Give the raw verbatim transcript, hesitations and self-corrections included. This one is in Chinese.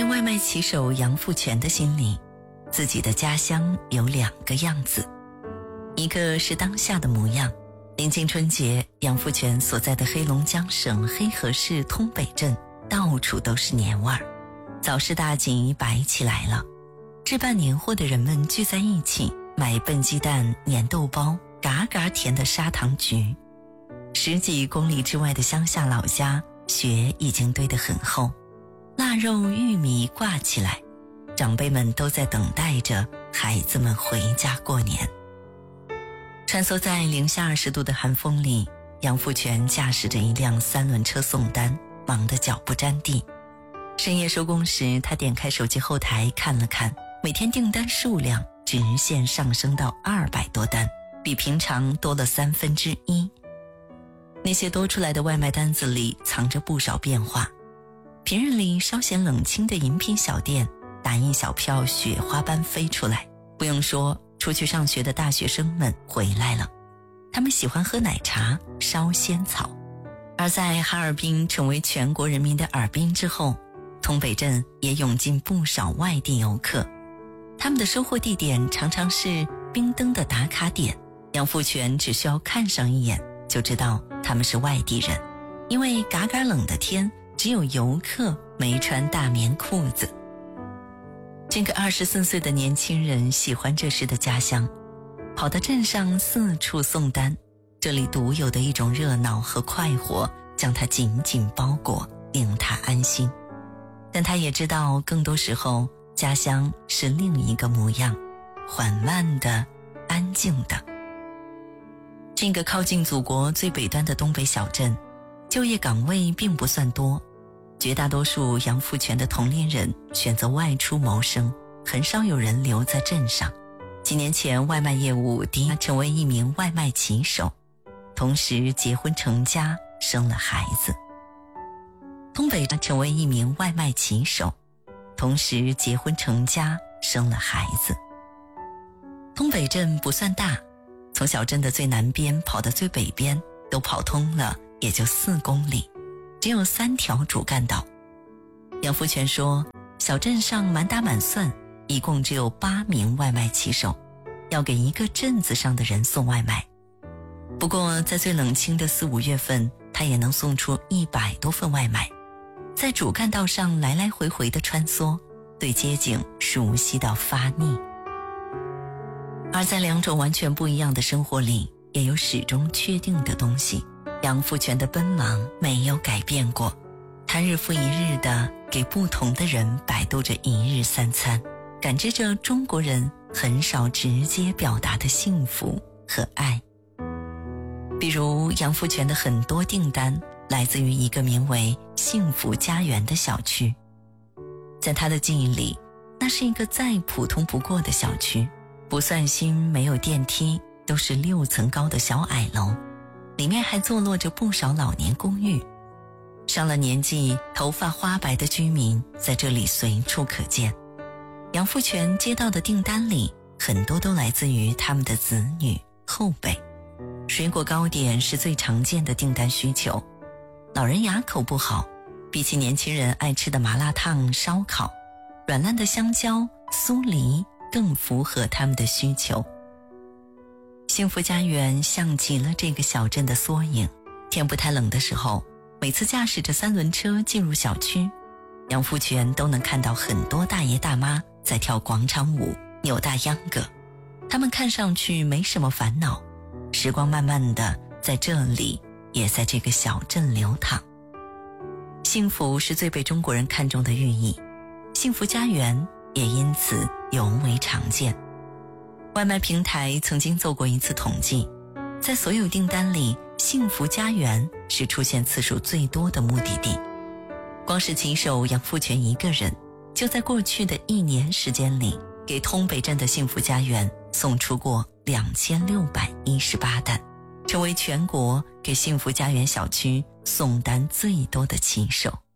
外卖骑手杨富全的心里，自己的家乡有两个样子，一个是当下的模样。临近春节，杨富全所在的黑龙江省黑河市通北镇到处都是年味儿，早市大集摆起来了，置办年货的人们聚在一起，买笨鸡蛋、粘豆包、嘎嘎甜的砂糖橘。十几公里之外的乡下老家，雪已经堆得很厚，腊肉、玉米挂起来，长辈们都在等待着孩子们回家过年。穿梭在零下二十度的寒风里，杨富全驾驶着一辆三轮车送单，忙得脚不沾地。深夜收工时，他点开手机后台看了看，每天订单数量直线上升到二百多单，比平常多了三分之一。那些多出来的外卖单子里藏着不少变化，平日里稍显冷清的饮品小店，打印小票雪花般飞出来。不用说，出去上学的大学生们回来了，他们喜欢喝奶茶、烧仙草。而在哈尔滨成为全国人民的耳滨之后，通北镇也涌进不少外地游客，他们的收货地点常常是冰灯的打卡点。杨富全只需要看上一眼就知道他们是外地人，因为嘎嘎冷的天，只有游客没穿大棉裤子。这个二十四岁的年轻人喜欢这时的家乡，跑到镇上四处送单，这里独有的一种热闹和快活将他紧紧包裹，令他安心。但他也知道，更多时候家乡是另一个模样，缓慢的，安静的。这个靠近祖国最北端的东北小镇，就业岗位并不算多，绝大多数杨富全的同龄人选择外出谋生，很少有人留在镇上。几年前，外卖业务第一成为一名外卖骑手，同时结婚成家，生了孩子。东北成为一名外卖骑手，同时结婚成家，生了孩子。东北镇不算大，从小镇的最南边跑到最北边，都跑通了也就四公里，只有三条主干道。杨富全说，小镇上满打满算一共只有八名外卖骑手，要给一个镇子上的人送外卖。不过在最冷清的四五月份，他也能送出一百多份外卖，在主干道上来来回回的穿梭，对街景熟悉到发腻。而在两种完全不一样的生活里，也有始终确定的东西。杨富全的奔忙没有改变过，他日复一日地给不同的人摆渡着一日三餐，感知着中国人很少直接表达的幸福和爱。比如杨富全的很多订单来自于一个名为幸福家园的小区，在他的记忆里，那是一个再普通不过的小区，不算新，没有电梯，都是六层高的小矮楼，里面还坐落着不少老年公寓。上了年纪、头发花白的居民在这里随处可见。杨富全接到的订单里，很多都来自于他们的子女后辈。水果糕点是最常见的订单需求，老人牙口不好，比起年轻人爱吃的麻辣烫、烧烤，软烂的香蕉、酥梨更符合他们的需求。幸福家园像极了这个小镇的缩影。天不太冷的时候，每次驾驶着三轮车进入小区，杨富全都能看到很多大爷大妈在跳广场舞、扭大秧歌。他们看上去没什么烦恼，时光慢慢的在这里，也在这个小镇流淌。幸福是最被中国人看重的寓意，幸福家园也因此尤为常见。外卖平台曾经做过一次统计，在所有订单里，幸福家园是出现次数最多的目的地。光是骑手杨富全一个人，就在过去的一年时间里，给通北镇的幸福家园送出过两千六百一十八单，成为全国给幸福家园小区送单最多的骑手。